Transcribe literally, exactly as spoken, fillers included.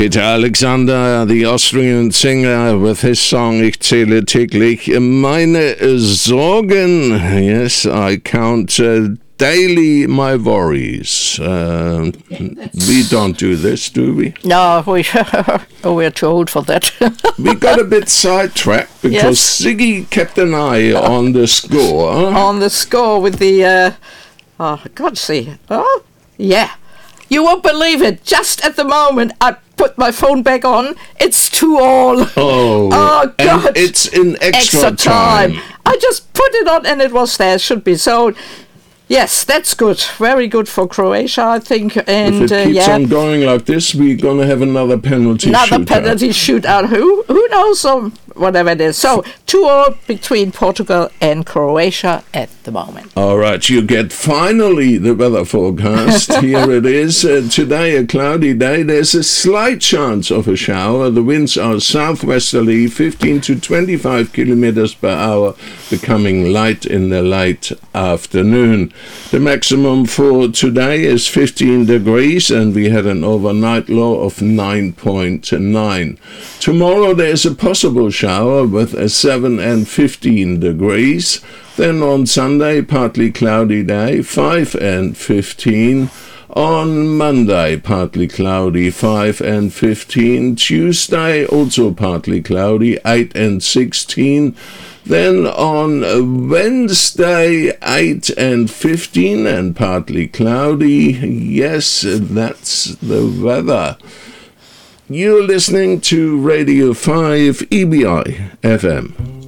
Peter Alexander, the Austrian singer, with his song Ich zähle täglich meine Sorgen. Yes, I count uh, daily my worries. Uh, we don't do this, do we? No, we, oh, we're too old for that. We got a bit sidetracked because yes. Ziggy kept an eye on the score. On the score with the, uh, oh, I can't see. Oh, yeah. You won't believe it. Just at the moment I put my phone back on, it's two all. Oh, oh God. And it's in extra, extra time. time. I just put it on and it was there. It should be. So, yes, that's good. Very good for Croatia, I think. And if it keeps uh, yeah. on going like this, we're going to have another penalty another shootout. Another penalty shootout. Who, who knows? Um, whatever it is. So, two all between Portugal and Croatia at the moment. All right, you get finally the weather forecast. Here it is. Uh, today, a cloudy day. There's a slight chance of a shower. The winds are southwesterly, fifteen to twenty-five kilometers per hour, becoming light in the late afternoon. The maximum for today is fifteen degrees, and we had an overnight low of nine point nine. Tomorrow, there's a possible shower with a seven and fifteen degrees. Then on Sunday, partly cloudy day, five and fifteen. On Monday, partly cloudy, five and fifteen. Tuesday, also partly cloudy, eight and sixteen. Then on Wednesday, eight and fifteen and partly cloudy. Yes, that's the weather. You're listening to Radio five E B I F M.